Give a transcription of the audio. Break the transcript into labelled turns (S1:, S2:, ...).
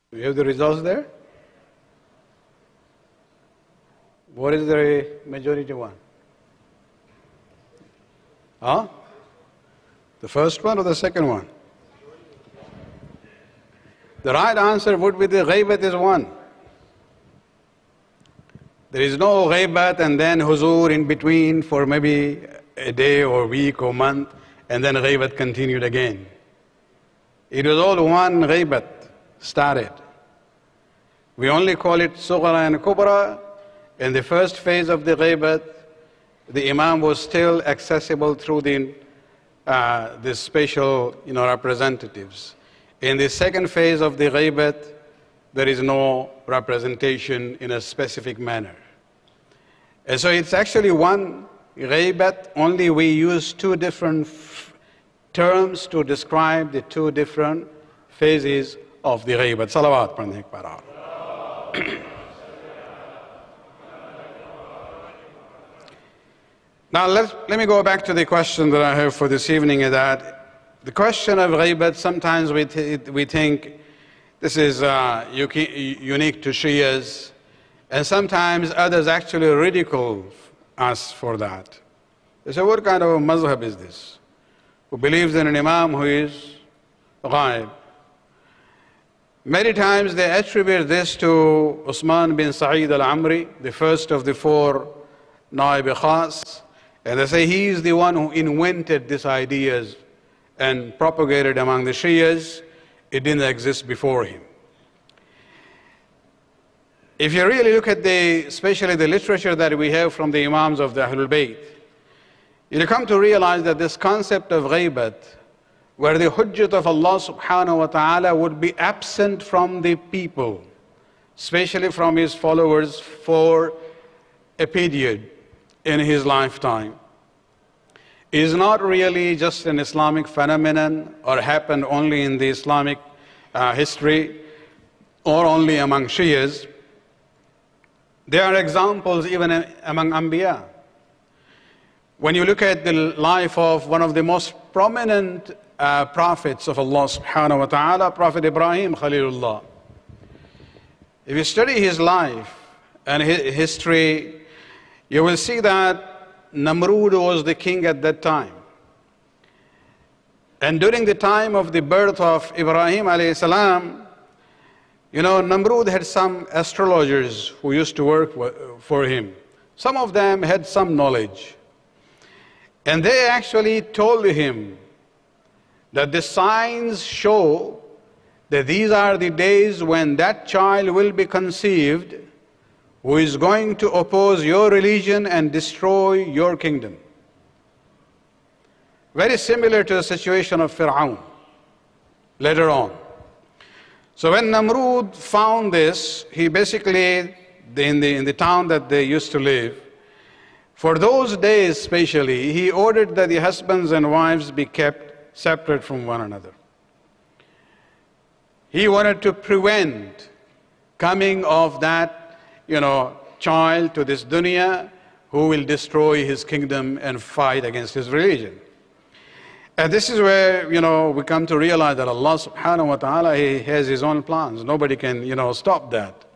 S1: Do you have the results there? What is the majority one? Huh? The first one or the second one? The right answer would be the ghaibat is one. There is no ghaibat and then huzur in between for maybe a day or week or month, and then ghaibat continued again. It was all one ghaibat started. We only call it sughra and kubra. In the first phase of the ghaibat, the imam was still accessible through the special representatives. In the second phase of the ghaibat, there is no representation in a specific manner. And so it's actually one ghaibat, only we use two different terms to describe the two different phases of the ghaibat. Salawat pढ़ने के बाद. Now let me go back to the question that I have for this evening, is that the question of ghaibat, sometimes we think this is unique to Shias, and sometimes others actually ridicule us for that. They say, what kind of a mazhab is this? Who believes in an imam who is ghaib? Many times they attribute this to Usman bin Sa'id al-Amri, the first of the four Naib Khas, and they say he is the one who invented these ideas and propagated among the Shias. It didn't exist before him. If you really look at especially the literature that we have from the Imams of the Ahlul Bayt, you'll come to realize that this concept of ghaibat, where the hujjat of Allah subhanahu wa ta'ala would be absent from the people, especially from his followers, for a period in his lifetime, is not really just an Islamic phenomenon or happened only in the Islamic history or only among Shias. There are examples even among Anbiya. When you look at the life of one of the most prominent prophets of Allah subhanahu wa ta'ala, Prophet Ibrahim Khalilullah, if you study his life and his history, you will see that Namrud was the king at that time. And during the time of the birth of Ibrahim alayhi salam, Namrud had some astrologers who used to work for him. Some of them had some knowledge. And they actually told him that the signs show that these are the days when that child will be conceived who is going to oppose your religion and destroy your kingdom. Very similar to the situation of Fir'aun later on. So when Namrud found this, he basically, in the town that they used to live, for those days especially, he ordered that the husbands and wives be kept separate from one another. He wanted to prevent coming of that child to this dunya who will destroy his kingdom and fight against his religion. And this is where, we come to realize that Allah subhanahu wa ta'ala, He has His own plans. Nobody can, stop that.